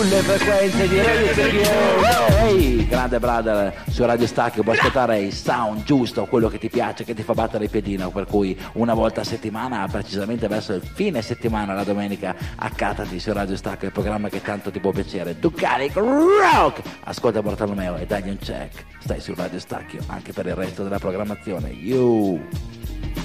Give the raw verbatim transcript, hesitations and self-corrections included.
Le frequenze di Radio Stacchio. Ehi, grande brother, su Radio Stacchio puoi ascoltare il sound giusto, quello che ti piace, che ti fa battere il piedino, per cui una volta a settimana, precisamente verso il fine settimana, la domenica, accattati su Radio Stacchio, il programma che tanto ti può piacere, Ducalic Rock. Ascolta Bartolomeo e dagli un check. Stai su Radio Stacchio anche per il resto della programmazione. You.